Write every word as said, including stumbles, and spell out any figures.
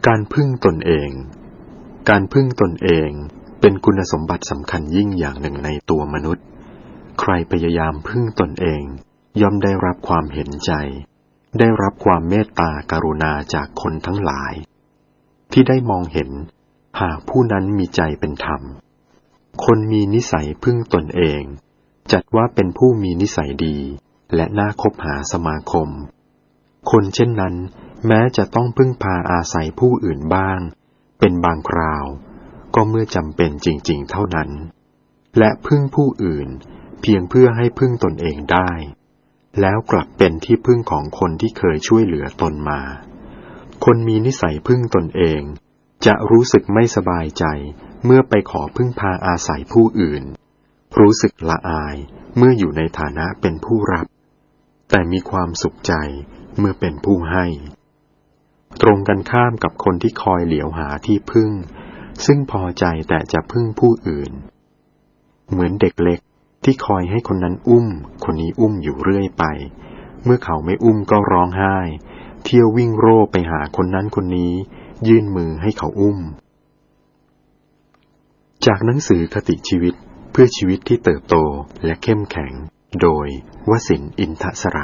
การพึ่งตนเองการพึ่งตนเองเป็นคุณสมบัติสำคัญยิ่งอย่างหนึ่งในตัวมนุษย์ใครพยายามพึ่งตนเองย่อมได้รับความเห็นใจได้รับความเมตตากรุณาจากคนทั้งหลายที่ได้มองเห็นหากผู้นั้นมีใจเป็นธรรมคนมีนิสัยพึ่งตนเองจัดว่าเป็นผู้มีนิสัยดีและน่าคบหาสมาคมคนเช่นนั้นแม้จะต้องพึ่งพาอาศัยผู้อื่นบ้างเป็นบางคราวก็เมื่อจำเป็นจริงๆเท่านั้นและพึ่งผู้อื่นเพียงเพื่อให้พึ่งตนเองได้แล้วกลับเป็นที่พึ่งของคนที่เคยช่วยเหลือตนมาคนมีนิสัยพึ่งตนเองจะรู้สึกไม่สบายใจเมื่อไปขอพึ่งพาอาศัยผู้อื่นรู้สึกละอายเมื่ออยู่ในฐานะเป็นผู้รับแต่มีความสุขใจเมื่อเป็นผู้ให้ตรงกันข้ามกับคนที่คอยเหลียวหาที่พึ่งซึ่งพอใจแต่จะพึ่งผู้อื่นเหมือนเด็กเล็กที่คอยให้คนนั้นอุ้มคนนี้อุ้มอยู่เรื่อยไปเมื่อเขาไม่อุ้มก็ร้องไห้เที่ยววิ่งโร่ไปหาคนนั้นคนนี้ยื่นมือให้เขาอุ้มจากหนังสือคติชีวิตเพื่อชีวิตที่เติบโตและเข้มแข็งโดยวสินทร์ อินทสระ